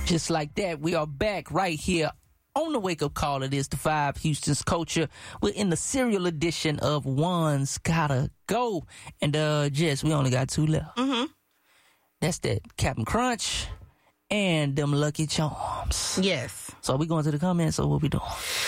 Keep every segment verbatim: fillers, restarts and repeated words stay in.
Just like that, we are back right here on the wake-up call. It is the Vibe, Houston's Culture. We're in the serial edition of One's Gotta Go. And, uh, Jess, we only got two left. Mm-hmm. That's that Captain Crunch and them Lucky Charms. Yes. So are we going to the comments, or what we doing?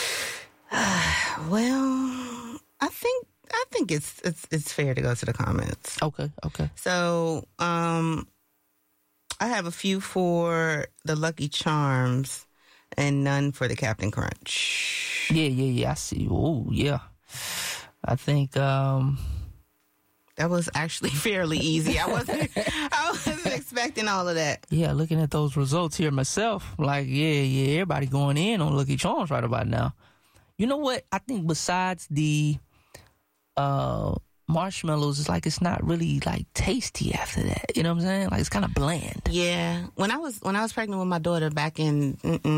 Well, I think I think it's it's it's fair to go to the comments. Okay, okay. So, um, I have a few for the Lucky Charms and none for the Captain Crunch. Yeah, yeah, yeah. I see. Oh, yeah. I think um that was actually fairly easy. I wasn't I wasn't expecting all of that. Yeah, looking at those results here myself, like, yeah, yeah, everybody going in on Lucky Charms right about now. You know what? I think besides the uh, marshmallows, it's like it's not really like tasty after that. You know what I'm saying? Like it's kind of bland. Yeah. When I was when I was pregnant with my daughter back in,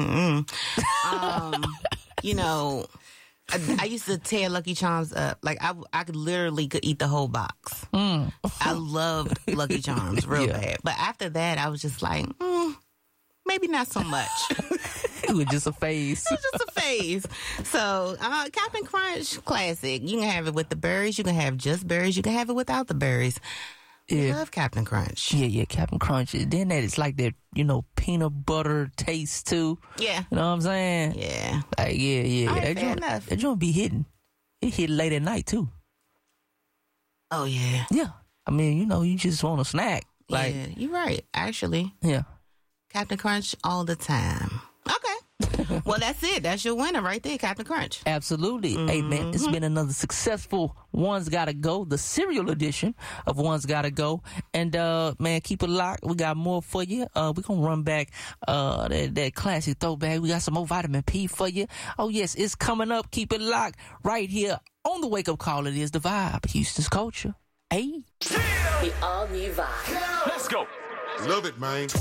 um, you know, I, I used to tear Lucky Charms up. Like I, I could literally could eat the whole box. Mm. I loved Lucky Charms real Yeah. bad. But after that, I was just like, mm, maybe not so much. It was just a phase. It was just a phase. So, uh, Captain Crunch, classic. You can have it with the berries. You can have just berries. You can have it without the berries. Yeah. I love Captain Crunch. Yeah, yeah, Captain Crunch. Then that it's like that, you know, peanut butter taste too. Yeah. You know what I'm saying? Yeah. Like, yeah, yeah. All right, that fair joint, enough. That joint be hitting. It hit late at night too. Oh, yeah. Yeah. I mean, you know, you just want a snack. Like, yeah, you're right, actually. Yeah. Captain Crunch all the time. Okay. Well, that's it. That's your winner right there, Captain Crunch. Absolutely. Mm-hmm. Hey, man, it's been another successful One's Gotta Go, the serial edition of One's Gotta Go. And, uh, man, keep it locked. We got more for you. Uh, we're going to run back, uh, that, that classic throwback. We got some more vitamin P for you. Oh, yes, it's coming up. Keep it locked right here on the wake up call. It is the Vibe, Houston's Culture. Hey. The all new Vibe. Let's go. Love it, man.